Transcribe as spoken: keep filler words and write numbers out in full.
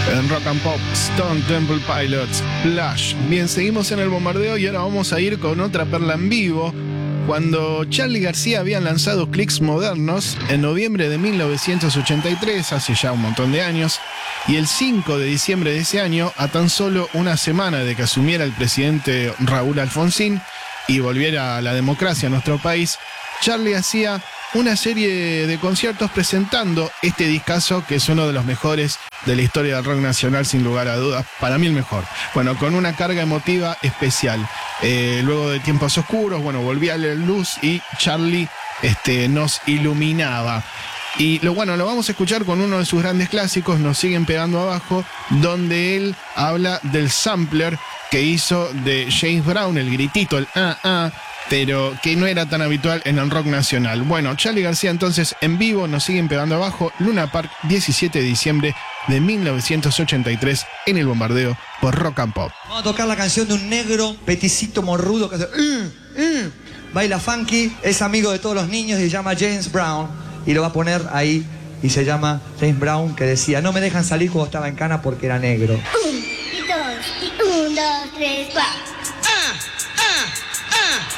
En Rock and Pop, Stone Temple Pilots, Flash. Bien, seguimos en el bombardeo y ahora vamos a ir con otra perla en vivo. Cuando Charly García había lanzado Clicks Modernos en noviembre de mil novecientos ochenta y tres, hace ya un montón de años, y el cinco de diciembre de ese año, a tan solo una semana de que asumiera el presidente Raúl Alfonsín y volviera a la democracia a nuestro país, Charly hacía una serie de conciertos presentando este discazo que es uno de los mejores de la historia del rock nacional, sin lugar a dudas, para mí el mejor. Bueno, con una carga emotiva especial. Eh, luego de tiempos oscuros, bueno, volvía la luz y Charly este, nos iluminaba. Y lo bueno, lo vamos a escuchar con uno de sus grandes clásicos, Nos siguen pegando abajo, donde él habla del sampler que hizo de James Brown, el gritito, el ah, ah, pero que no era tan habitual en el rock nacional. Bueno, Charly García entonces en vivo, Nos siguen pegando abajo, Luna Park, diecisiete de diciembre de mil novecientos ochenta y tres, en el bombardeo por Rock and Pop. Vamos a tocar la canción de un negro peticito morrudo que hace mm, mm, baila funky, es amigo de todos los niños y se llama James Brown y lo va a poner ahí y se llama James Brown, que decía: no me dejan salir cuando estaba en cana porque era negro. Un y dos y un, dos, tres, cuatro. Ah, ah, ah.